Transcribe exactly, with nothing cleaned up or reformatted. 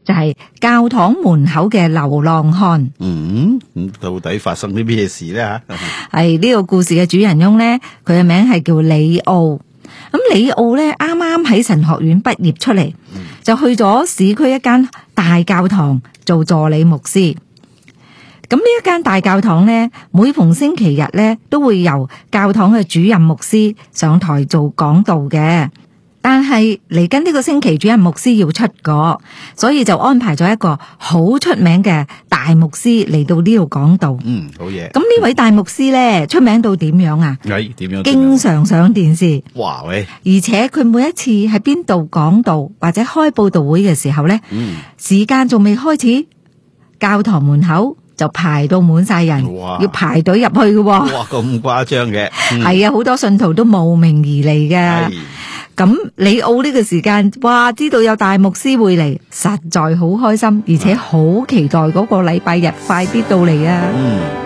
就係教堂門口嘅流浪漢。 嗯，咁到底發生啲咩事咧吓？ 係呢個故事嘅主人翁咧，佢嘅名係叫李奧。咁李奧咧啱啱喺神學院畢業出嚟，就去咗市區一間大教堂做助理牧師。咁呢一間大教堂咧，每逢星期日咧，都會由教堂嘅主任牧師上台做講道嘅。但係嚟緊呢個星期主任牧師要出國，所以就安排咗一個好出名嘅大牧師嚟到呢度講道。 嗯，好嘢。 咁呢位大牧師咧，出名到點樣啊？ 係點樣？ 經常上電視。 哇喂！ 而且佢每一次喺邊度講道或者開佈道會嘅時候咧， 嗯， 時間仲未開始，教堂門口就排到滿晒人， 哇要排隊入去嘅。 哇，咁誇張嘅。 係啊，好多信徒都慕名而嚟嘅。 係咁李奧呢個時間，哇，知道有大牧師會嚟，實在好開心，而且好期待嗰個禮拜日快啲到嚟啊！ 嗯。